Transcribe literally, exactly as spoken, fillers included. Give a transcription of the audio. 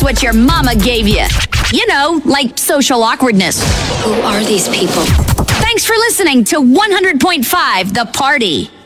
what your mama gave you. You know, like social awkwardness. Who are these people? Thanks for listening to one hundred point five The Party.